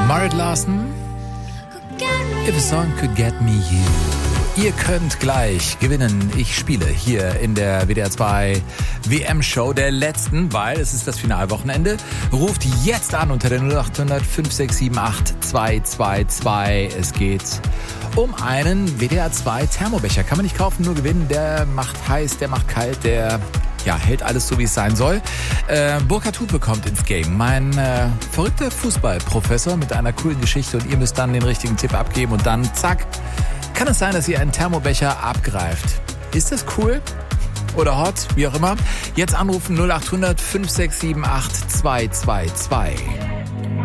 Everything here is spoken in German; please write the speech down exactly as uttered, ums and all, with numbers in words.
Margaret Larson, If a Song Could Get Me You. Ihr könnt gleich gewinnen. Ich spiele hier in der W D R zwei W M-Show der letzten, weil es ist das Finalwochenende. Ruft jetzt an unter der null acht hundert fünf sechs sieben acht zwei zwei zwei. Es geht um einen W D R zwei Thermobecher. Kann man nicht kaufen, nur gewinnen. Der macht heiß, der macht kalt, der ja, hält alles so, wie es sein soll. Äh, Burkhard Hupe kommt ins Game. Mein äh, verrückter Fußballprofessor mit einer coolen Geschichte und ihr müsst dann den richtigen Tipp abgeben und dann, zack, kann es sein, dass ihr einen Thermobecher abgreift. Ist das cool? Oder hot? Wie auch immer. Jetzt anrufen null acht hundert fünf sechs sieben acht zwei zwei zwei.